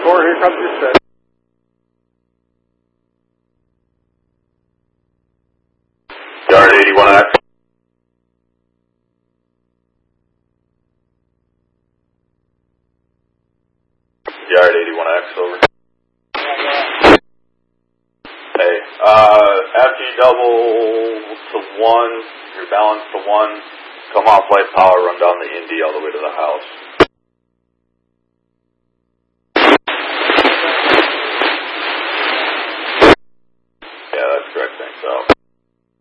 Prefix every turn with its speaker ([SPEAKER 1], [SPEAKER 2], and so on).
[SPEAKER 1] 4, here comes your set.
[SPEAKER 2] Yard 81X. Yard 81X, over. Hey, after you double to 1, you're balanced to 1, come off light power, run down the Indy all the way to the house.